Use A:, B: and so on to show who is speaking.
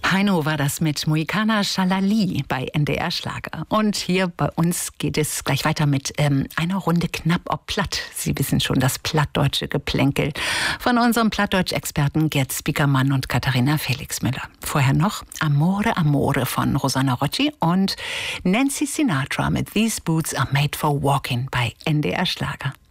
A: Heino war das mit Moikana Schalali bei NDR Schlager. Und hier bei uns geht es gleich weiter mit einer Runde knapp ob platt. Sie wissen schon, das plattdeutsche Geplänkel von unserem Plattdeutsch-Experten Gerd Spiekermann und Katharina Felixmüller. Vorher noch Amore Amore von Rosanna Rocci und Nancy Sinatra mit These Boots Are Made for Walking bei NDR Schlager.